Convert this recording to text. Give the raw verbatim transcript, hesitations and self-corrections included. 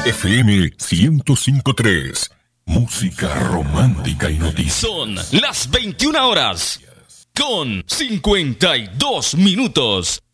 F M ciento cinco punto tres. Música romántica y noticias. Son las veintiuna horas con cincuenta y dos minutos.